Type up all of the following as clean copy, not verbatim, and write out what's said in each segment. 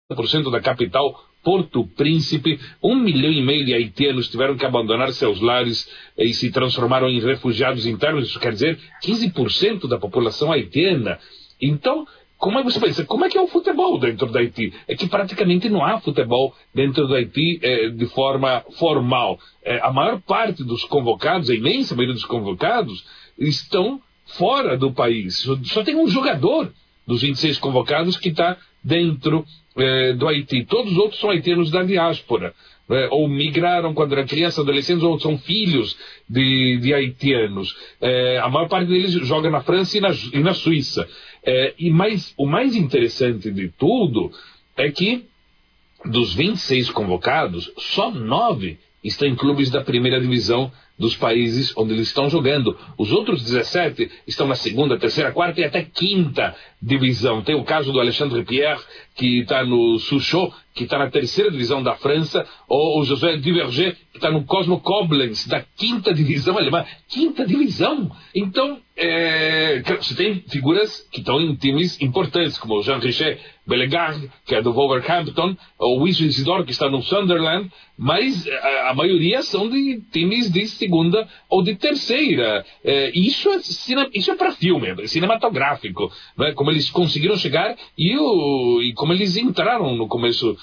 50% da capital, Porto Príncipe. 1,5 milhão de haitianos tiveram que abandonar seus lares e se transformaram em refugiados internos. Isso quer dizer 15% da população haitiana. Então, como é que você pensa? Como é que é o futebol dentro do Haiti? É que praticamente não há futebol dentro do Haiti de forma formal. A maior parte dos convocados, a imensa maioria dos convocados, estão fora do país. Só tem um jogador dos 26 convocados que está dentro do Haiti. Todos os outros são haitianos da diáspora, ou migraram quando eram crianças, adolescentes, ou são filhos de haitianos. A maior parte deles joga na França e na Suíça. O mais interessante de tudo é que dos 26 convocados, só 9 estão em clubes da primeira divisão dos países onde eles estão jogando. Os outros 17 estão na segunda, terceira, quarta e até quinta divisão. Tem o caso do Alexandre Pierre, que está no Sochaux, que está na terceira divisão da França, ou o José Duverger, que está no Cosmo Koblenz, da quinta divisão alemã. Quinta divisão! Então, você tem figuras que estão em times importantes, como o Jean-Richard Bellegarde, que é do Wolverhampton, ou o Wiesel Isidore, que está no Sunderland, mas a maioria são de times de segunda ou de terceira. Isso é para filme, é cinematográfico, né? Como eles conseguiram chegar e como eles entraram no começo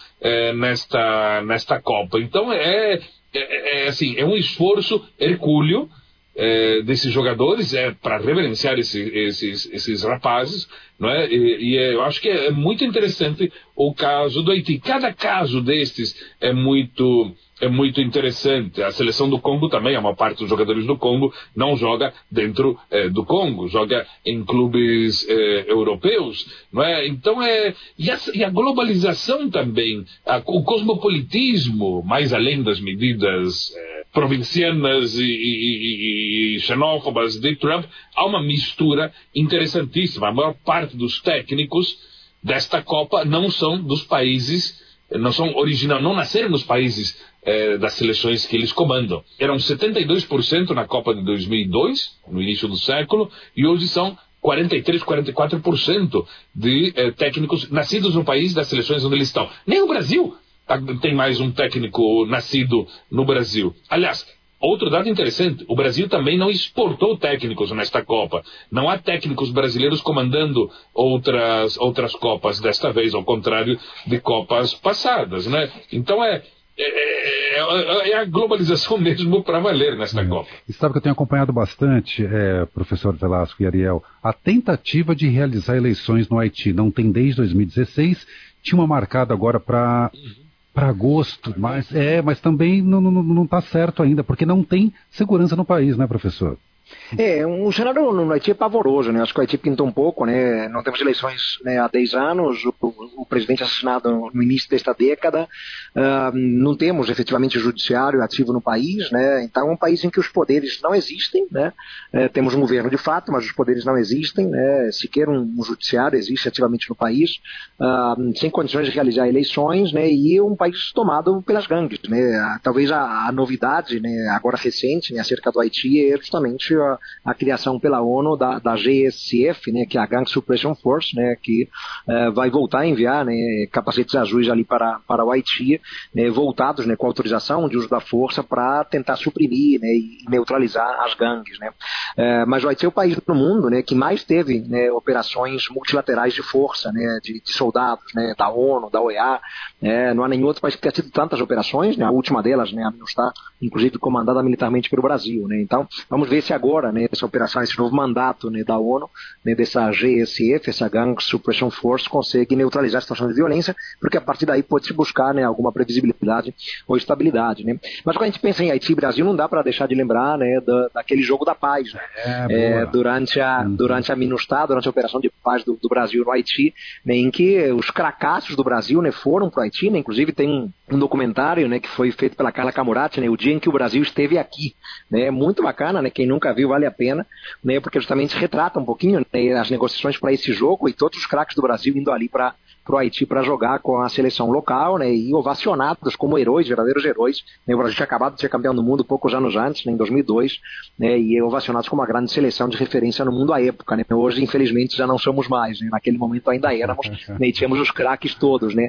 nesta Copa. Então assim, é um esforço hercúleo desses jogadores, para reverenciar esses rapazes, não é? Eu acho que é muito interessante o caso do Haiti. Cada caso destes é muito interessante. A seleção do Congo também, a maior parte dos jogadores do Congo não joga dentro do Congo, joga em clubes europeus, não é? Então e a globalização também, o cosmopolitismo, mais além das medidas provincianas e xenófobas de Trump, há uma mistura interessantíssima. A maior parte dos técnicos desta Copa não são dos países, não nasceram nos países das seleções que eles comandam. Eram 72% na Copa de 2002, no início do século, e hoje são 43%, 44% de técnicos nascidos no país das seleções onde eles estão. Nem o Brasil tem mais um técnico nascido no Brasil. Aliás, outro dado interessante, o Brasil também não exportou técnicos nesta Copa. Não há técnicos brasileiros comandando outras Copas desta vez, ao contrário de Copas passadas, né? Então é a globalização mesmo para valer nesta Copa. E sabe que eu tenho acompanhado bastante, professor Velasco e Ariel, a tentativa de realizar eleições no Haiti. Não tem desde 2016, tinha uma marcada agora para agosto, mas também não está certo ainda, porque não tem segurança no país, né, professor? Um cenário no Haiti é pavoroso, né? Acho que o Haiti pintou um pouco, né? Não temos eleições, né, há 10 anos, o presidente assassinado no início desta década, não temos efetivamente judiciário ativo no país, né? Então é um país em que os poderes não existem, né? Temos um governo de fato, mas os poderes não existem, né? Sequer um judiciário existe ativamente no país, sem condições de realizar eleições, né? E um país tomado pelas gangues, né? Talvez a novidade, né, agora recente, né, acerca do Haiti é justamente a criação pela ONU da GSF, né, que é a Gang Suppression Force, né, que vai voltar a enviar, né, capacetes azuis ali para o Haiti, né, voltados, né, com autorização de uso da força para tentar suprimir, né, e neutralizar as gangues, né. Mas o Haiti é o país no mundo, né, que mais teve, né, operações multilaterais de força, né, de soldados, né, da ONU, da OEA, não há nenhum outro país que tenha tido tantas operações, né, a última delas, né, a MINUSTAH, inclusive comandada militarmente pelo Brasil, né. Então vamos ver se agora, né, essa operação, esse novo mandato, né, da ONU, né, dessa GSF, essa Gang Suppression Force, consegue neutralizar a situação de violência, porque a partir daí pode-se buscar, né, alguma previsibilidade ou estabilidade, né. Mas quando a gente pensa em Haiti e Brasil, não dá para deixar de lembrar, né, daquele jogo da paz, né, durante a MINUSTAH, durante a operação de paz do Brasil no Haiti, né, em que os cracassos do Brasil, né, foram para o Haiti, né, inclusive tem um documentário, né, que foi feito pela Carla Camurati, né, o dia em que o Brasil esteve aqui, né, muito bacana, né, quem nunca viu vale a pena, né, porque justamente retrata um pouquinho, né, as negociações para esse jogo e todos os craques do Brasil indo ali para o Haiti para jogar com a seleção local, né, e ovacionados como heróis, verdadeiros heróis, né. O Brasil tinha acabado de ser campeão do mundo poucos anos antes, né, em 2002, né, e ovacionados como uma grande seleção de referência no mundo à época, né. Hoje, infelizmente, já não somos mais, né. Naquele momento ainda éramos, né, e tínhamos os craques todos, né.